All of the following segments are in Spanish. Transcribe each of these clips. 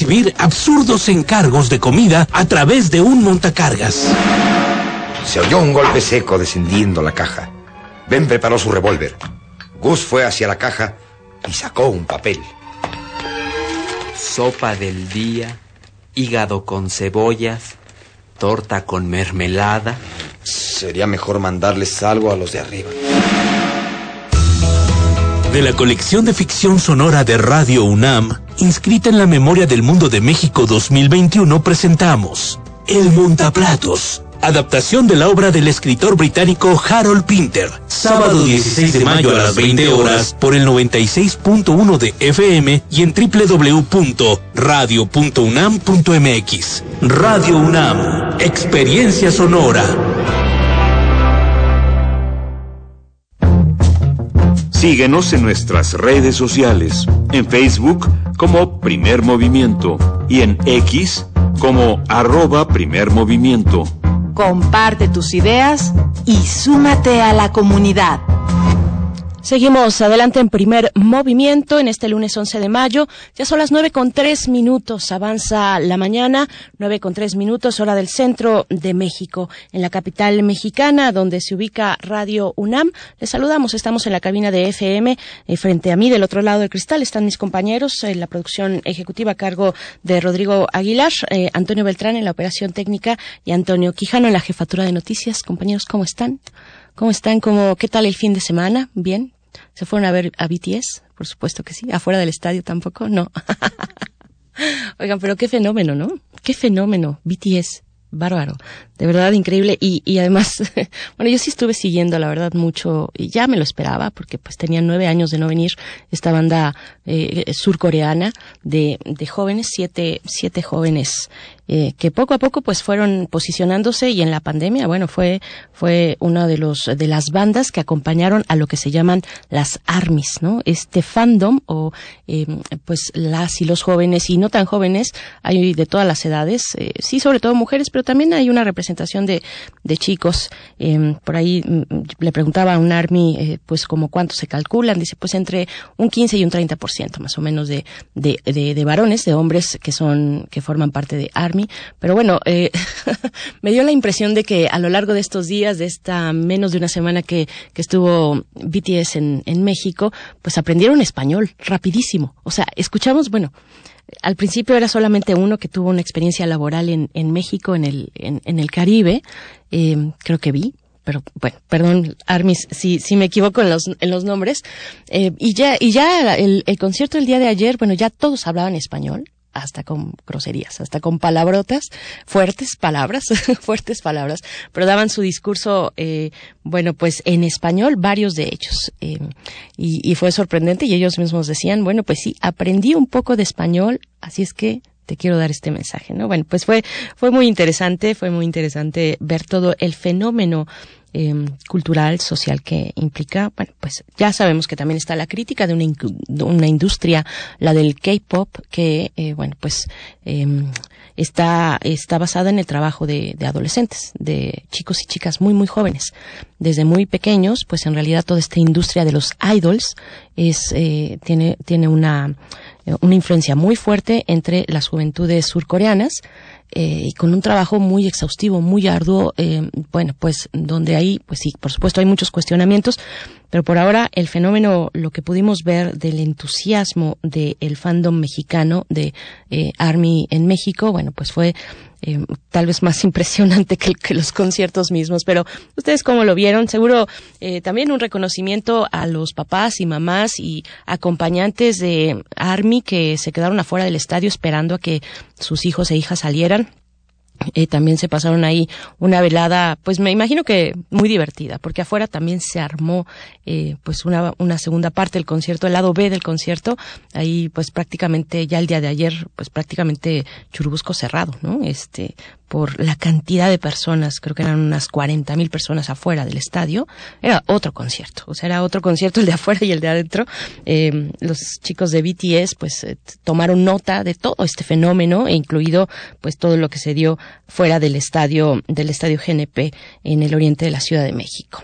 recibir absurdos encargos de comida a través de un montacargas. Se oyó un golpe seco descendiendo la caja. Ben preparó su revólver. Gus fue hacia la caja y sacó un papel. Sopa del día, hígado con cebollas, torta con mermelada. Sería mejor mandarles algo a los de arriba. De la colección de ficción sonora de Radio UNAM, inscrita en la Memoria del Mundo de México 2021, presentamos El Montaplatos, adaptación de la obra del escritor británico Harold Pinter, sábado 16 de mayo a las 20 horas por el 96.1 de FM y en www.radio.unam.mx. Radio UNAM, experiencia sonora. Síguenos en nuestras redes sociales, en Facebook como Primer Movimiento y en X como @PrimerMovimiento. Comparte tus ideas y súmate a la comunidad. Seguimos adelante en Primer Movimiento en este lunes 11 de mayo. Ya son las 9:03, avanza la mañana, 9:03, hora del centro de México, en la capital mexicana, donde se ubica Radio UNAM. Les saludamos, estamos en la cabina de FM. Frente a mí, del otro lado del cristal, están mis compañeros en la producción ejecutiva a cargo de Rodrigo Aguilar, Antonio Beltrán en la operación técnica y Antonio Quijano en la jefatura de noticias. Compañeros, ¿cómo están? ¿Qué tal el fin de semana? ¿Bien? ¿Se fueron a ver a BTS? Por supuesto que sí. ¿Afuera del estadio tampoco? No. Oigan, pero qué fenómeno, ¿no? Qué fenómeno, BTS. Bárbaro. De verdad increíble. Y además, bueno, yo sí estuve siguiendo, la verdad, mucho, y ya me lo esperaba, porque pues tenían 9 años de no venir esta banda surcoreana de jóvenes, siete jóvenes que poco a poco pues fueron posicionándose, y en la pandemia, bueno, fue una de las bandas que acompañaron a lo que se llaman las ARMYs, ¿no? Este fandom o pues las y los jóvenes y no tan jóvenes, hay de todas las edades, sí, sobre todo mujeres, pero también hay una representación de chicos. Por ahí le preguntaba a un ARMY pues como cuánto se calculan, dice pues entre un 15 y un 30% más o menos de varones, de hombres que forman parte de ARMY. Pero bueno, me dio la impresión de que a lo largo de estos días, de esta menos de una semana que estuvo BTS en México, pues aprendieron español rapidísimo. O sea, escuchamos, bueno, al principio era solamente uno que tuvo una experiencia laboral en México, en el Caribe, creo que vi. Pero bueno, perdón, Armis, si me equivoco en los nombres. Y ya el concierto del día de ayer, bueno, ya todos hablaban español, hasta con groserías, hasta con palabrotas, fuertes palabras, pero daban su discurso, bueno, pues en español, varios de ellos, y fue sorprendente, y ellos mismos decían, bueno, pues sí, aprendí un poco de español, así es que te quiero dar este mensaje, ¿no? Bueno, pues fue muy interesante ver todo el fenómeno cultural, social que implica. Bueno, pues ya sabemos que también está la crítica de una industria, la del K-pop, que bueno, pues está basada en el trabajo de adolescentes, de chicos y chicas muy muy jóvenes, desde muy pequeños. Pues en realidad toda esta industria de los idols tiene una influencia muy fuerte entre las juventudes surcoreanas, y con un trabajo muy exhaustivo, muy arduo, bueno, pues donde ahí, pues sí, por supuesto hay muchos cuestionamientos, pero por ahora el fenómeno, lo que pudimos ver del entusiasmo del fandom mexicano de ARMY en México, bueno, pues fue tal vez más impresionante que los conciertos mismos. Pero ustedes cómo lo vieron, seguro también un reconocimiento a los papás y mamás y acompañantes de ARMY que se quedaron afuera del estadio esperando a que sus hijos e hijas salieran. También se pasaron ahí una velada, pues me imagino que muy divertida, porque afuera también se armó pues una segunda parte del concierto, el lado B del concierto. Ahí pues prácticamente ya el día de ayer, pues prácticamente Churubusco cerrado, ¿no? Por la cantidad de personas, creo que eran unas 40,000 personas afuera del estadio. Era otro concierto, o sea, era otro concierto el de afuera y el de adentro. Los chicos de BTS pues tomaron nota de todo este fenómeno, e incluido pues todo lo que se dio fuera del estadio GNP en el oriente de la Ciudad de México.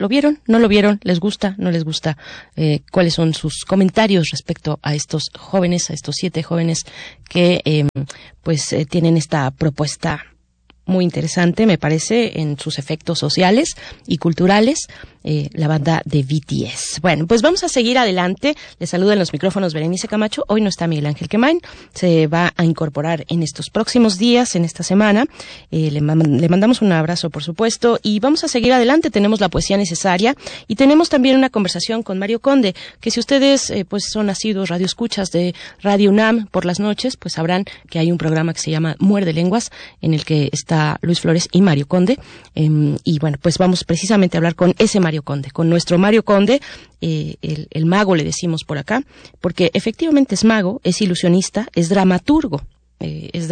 ¿Lo vieron? ¿No lo vieron? ¿Les gusta? ¿No les gusta? ¿Cuáles son sus comentarios respecto a estos jóvenes, a estos 7 jóvenes que tienen esta propuesta muy interesante, me parece, en sus efectos sociales y culturales, la banda de BTS. Bueno, pues vamos a seguir adelante. Les saludo en los micrófonos Berenice Camacho. Hoy no está Miguel Ángel Quemain. Se va a incorporar en estos próximos días, en esta semana. Le mandamos un abrazo, por supuesto, y vamos a seguir adelante. Tenemos la poesía necesaria y tenemos también una conversación con Mario Conde, que si ustedes son asiduos radioescuchas de Radio UNAM por las noches, pues sabrán que hay un programa que se llama Muerde Lenguas, en el que está Luis Flores y Mario Conde. Y bueno, pues vamos precisamente a hablar con ese Mario Conde, con nuestro Mario Conde, el mago le decimos por acá, porque efectivamente es mago, es ilusionista, es dramaturgo. Es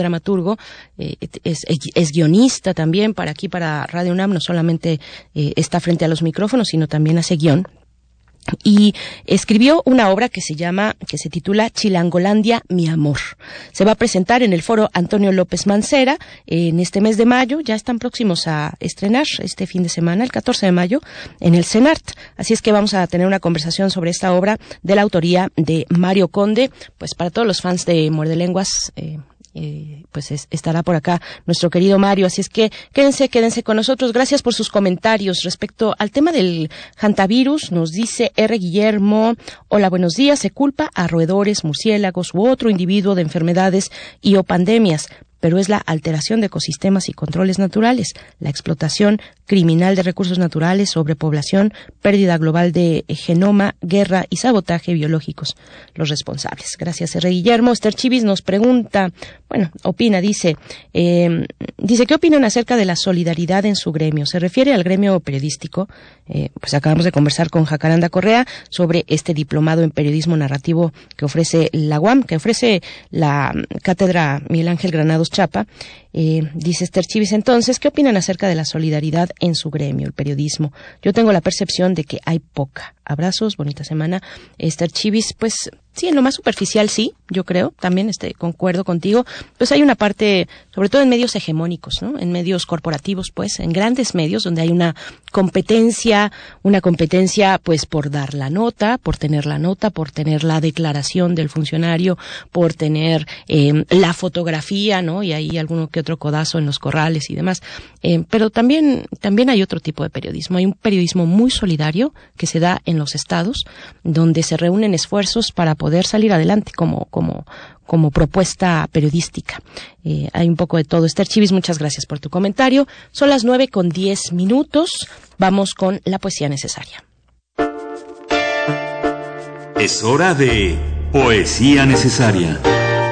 guionista también para Radio UNAM, no solamente está frente a los micrófonos, sino también hace guión. Y escribió una obra que se titula Chilangolandia, mi amor. Se va a presentar en el Foro Antonio López Mancera en este mes de mayo. Ya están próximos a estrenar este fin de semana, el 14 de mayo, en el CENART. Así es que vamos a tener una conversación sobre esta obra de la autoría de Mario Conde. Pues para todos los fans de Muerde Lenguas, estará por acá nuestro querido Mario, así es que quédense con nosotros. Gracias por sus comentarios respecto al tema del hantavirus. Nos dice R. Guillermo: hola, buenos días. Se culpa a roedores, murciélagos u otro individuo de enfermedades y o pandemias, pero es la alteración de ecosistemas y controles naturales, la explotación criminal de recursos naturales, sobrepoblación, pérdida global de genoma, guerra y sabotaje biológicos los responsables. Gracias, R. Guillermo. Esther Chivis nos pregunta, dice, ¿qué opinan acerca de la solidaridad en su gremio? ¿Se refiere al gremio periodístico? Pues acabamos de conversar con Jacaranda Correa sobre este diplomado en periodismo narrativo que ofrece la UAM, que ofrece la Cátedra Miguel Ángel Granados Chapa. Dice Esther Chivis, entonces, ¿qué opinan acerca de la solidaridad en su gremio, el periodismo? Yo tengo la percepción de que hay poca. Abrazos, bonita semana. Esther Chivis, pues sí, en lo más superficial sí, yo creo, también concuerdo contigo. Pues hay una parte, sobre todo en medios hegemónicos, ¿no? En medios corporativos, pues, en grandes medios donde hay una competencia pues por dar la nota, por tener la declaración del funcionario, por tener la fotografía, ¿no? Y ahí alguno que otro codazo en los corrales y demás. Pero también hay otro tipo de periodismo. Hay un periodismo muy solidario que se da en los estados, donde se reúnen esfuerzos para poder salir adelante como propuesta periodística. Hay un poco de todo. Esther Chivis, muchas gracias por tu comentario. Son las 9:10. Vamos con la poesía necesaria. Es hora de poesía necesaria.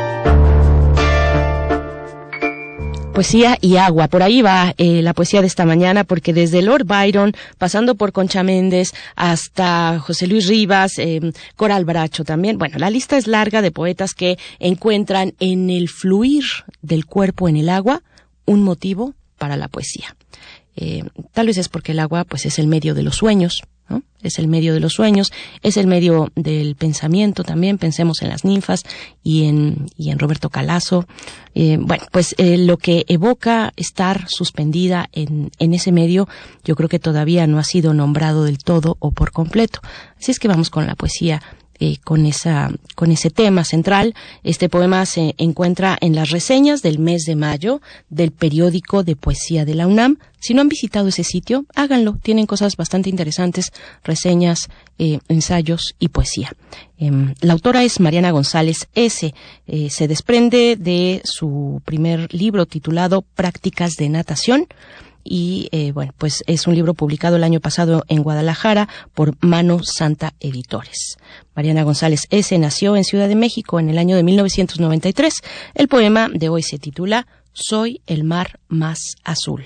Poesía y agua, por ahí va la poesía de esta mañana, porque desde Lord Byron, pasando por Concha Méndez, hasta José Luis Rivas, Coral Bracho también, la lista es larga de poetas que encuentran en el fluir del cuerpo en el agua un motivo para la poesía. Tal vez es porque el agua pues es el medio de los sueños, ¿no? Es el medio de los sueños, es el medio del pensamiento también. Pensemos en las ninfas y en Roberto Calazo. Lo que evoca estar suspendida en ese medio, yo creo que todavía no ha sido nombrado del todo o por completo. Así es que vamos con la poesía. Con ese tema central. Este poema se encuentra en las reseñas del mes de mayo del periódico de poesía de la UNAM. Si no han visitado ese sitio, háganlo. Tienen cosas bastante interesantes, reseñas, ensayos y poesía. La autora es Mariana González S. Se desprende de su primer libro titulado Prácticas de Natación. Y pues es un libro publicado el año pasado en Guadalajara por Mano Santa Editores. Mariana González S. nació en Ciudad de México en el año de 1993. El poema de hoy se titula Soy el mar más azul.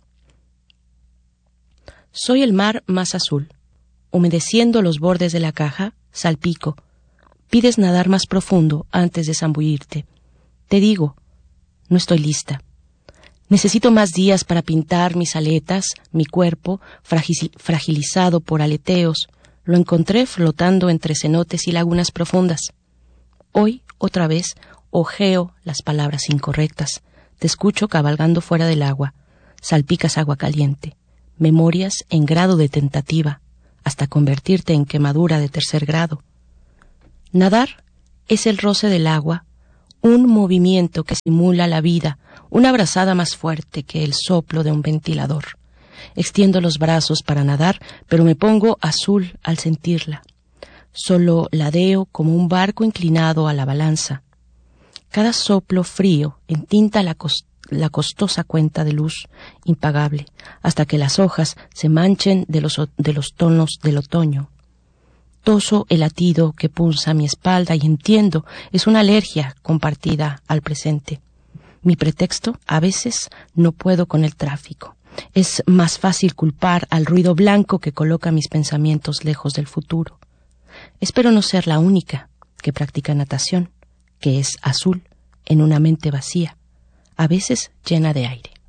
Soy el mar más azul. Humedeciendo los bordes de la caja, salpico. Pides nadar más profundo antes de zambullirte. Te digo, no estoy lista. Necesito más días para pintar mis aletas, mi cuerpo, fragilizado por aleteos. Lo encontré flotando entre cenotes y lagunas profundas. Hoy, otra vez, ojeo las palabras incorrectas. Te escucho cabalgando fuera del agua. Salpicas agua caliente. memorias en grado de tentativa, hasta convertirte en quemadura de 3er grado. Nadar es el roce del agua, un movimiento que simula la vida, una brazada más fuerte que el soplo de un ventilador. Extiendo los brazos para nadar, pero me pongo azul al sentirla. Solo ladeo como un barco inclinado a la balanza. Cada soplo frío entinta la costosa cuenta de luz impagable, hasta que las hojas se manchen de los tonos del otoño. Toso el latido que punza mi espalda y entiendo, es una alergia compartida al presente. Mi pretexto, a veces no puedo con el tráfico. Es más fácil culpar al ruido blanco que coloca mis pensamientos lejos del futuro. Espero no ser la única que practica natación, que es azul en una mente vacía, a veces llena de aire.